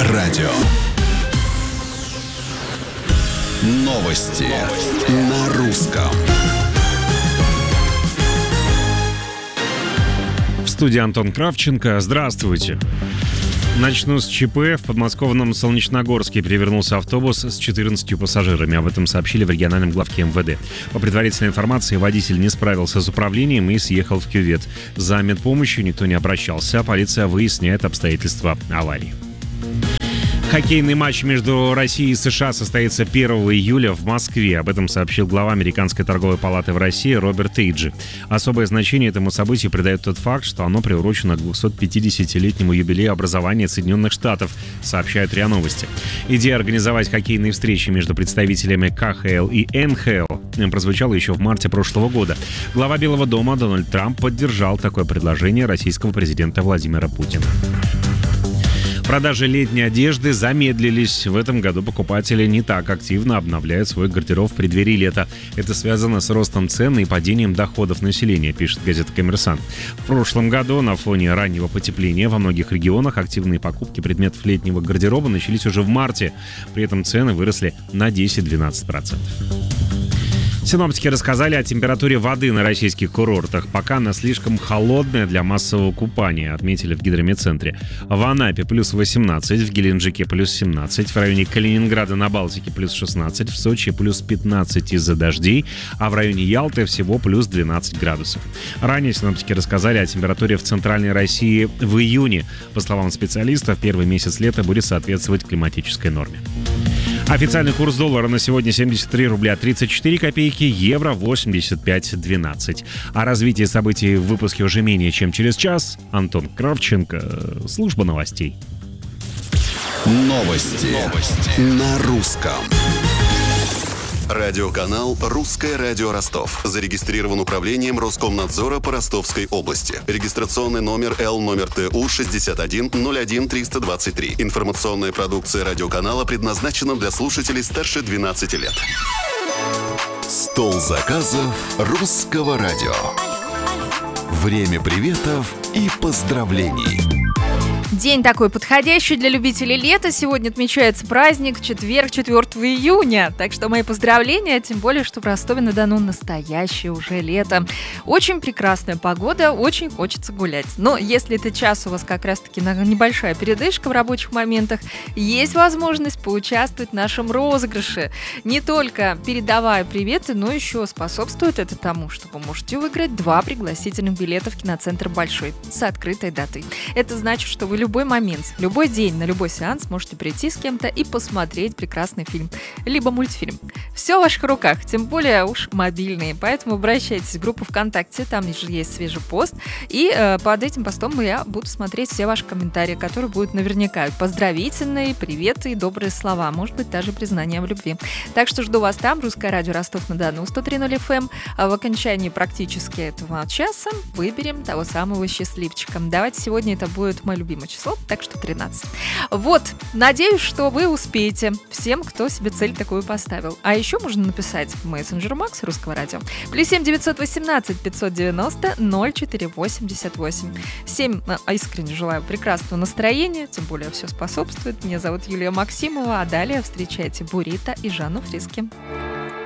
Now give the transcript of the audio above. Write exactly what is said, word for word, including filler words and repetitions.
радио. Новости, Новости. На русском. В студии Антон Кравченко. Здравствуйте. Начну с ЧП. В подмосковном Солнечногорске перевернулся автобус с четырнадцатью пассажирами. Об этом сообщили в региональном главке МВД. По предварительной информации, водитель не справился с управлением и съехал в кювет. За медпомощью никто не обращался. Полиция выясняет обстоятельства аварии. Хоккейный матч между Россией и США состоится первого июля в Москве. Об этом сообщил глава Американской торговой палаты в России Роберт Эйджи. Особое значение этому событию придает тот факт, что оно приурочено к двухсотпятидесятилетнему юбилею образования Соединенных Штатов, сообщают РИА Новости. Идея организовать хоккейные встречи между представителями ка ха эл и эн ха эл прозвучала еще в марте прошлого года. Глава Белого дома Дональд Трамп поддержал такое предложение российского президента Владимира Путина. Продажи летней одежды замедлились. В этом году покупатели не так активно обновляют свой гардероб в преддверии лета. Это связано с ростом цен и падением доходов населения, пишет газета «Коммерсант». В прошлом году на фоне раннего потепления во многих регионах активные покупки предметов летнего гардероба начались уже в марте. При этом цены выросли на десять-двенадцать процентов. Синоптики рассказали о температуре воды на российских курортах. Пока она слишком холодная для массового купания, отметили в гидрометцентре. В Анапе плюс восемнадцать, в Геленджике плюс семнадцать, в районе Калининграда на Балтике плюс шестнадцать, в Сочи плюс пятнадцать из-за дождей, а в районе Ялты всего плюс двенадцать градусов. Ранее синоптики рассказали о температуре в Центральной России в июне. По словам специалистов, первый месяц лета будет соответствовать климатической норме. Официальный курс доллара на сегодня семьдесят три рубля тридцать четыре копейки, евро восемьдесят пять двенадцать. О развитии событий в выпуске уже менее чем через час. Антон Кравченко, служба новостей. Новости, Новости. На русском. Радиоканал «Русское радио Ростов». Зарегистрирован управлением Роскомнадзора по Ростовской области. Регистрационный номер Л номер Т У шестьдесят один ноль один триста двадцать три. Информационная продукция радиоканала предназначена для слушателей старше двенадцати лет. Стол заказов «Русского радио». Время приветов и поздравлений. День такой подходящий для любителей лета. Сегодня отмечается праздник, четверг, четвёртого июня. Так что мои поздравления, тем более, что в Ростове-на-Дону настоящее уже лето. Очень прекрасная погода, очень хочется гулять. Но если этот час у вас как раз-таки небольшая передышка в рабочих моментах, есть возможность поучаствовать в нашем розыгрыше. Не только передавая приветы, но еще способствует это тому, что вы можете выиграть два пригласительных билета в кинотцентр «Большой» с открытой датой. Это значит, что вы любой момент, любой день, на любой сеанс можете прийти с кем-то и посмотреть прекрасный фильм, либо мультфильм. Все в ваших руках, тем более уж мобильные, поэтому обращайтесь в группу ВКонтакте, там же есть свежий пост, и э, под этим постом я буду смотреть все ваши комментарии, которые будут наверняка поздравительные, приветы и добрые слова, может быть, даже признание в любви. Так что жду вас там, Русское радио Ростов-на-Дону, сто три ноль эф эм. А в окончании практически этого часа выберем того самого счастливчика. Давайте сегодня это будет мой любимый число, так что тринадцать. Вот, надеюсь, что вы успеете всем, кто себе цель такую поставил. А еще можно написать в мессенджер Макс Русского радио. Плюс семь девятьсот восемнадцать пятьсот девяносто ноль четыре восемьдесят восемь. Всем искренне желаю прекрасного настроения, тем более все способствует. Меня зовут Юлия Максимова, а далее встречайте Бурито и Жанну Фриски.